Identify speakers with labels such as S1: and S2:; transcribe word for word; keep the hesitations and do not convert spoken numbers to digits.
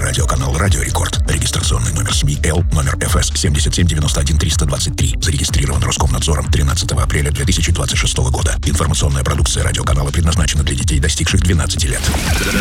S1: радиоканал «Радио Рекорд». Регистрационный номер СМИ Л, номер эф эс семь семь девять один три два три. Зарегистрирован Роскомнадзором тринадцатого апреля две тысячи двадцать шестого года. Информационная продукция радиоканала предназначена для детей, достигших двенадцати лет.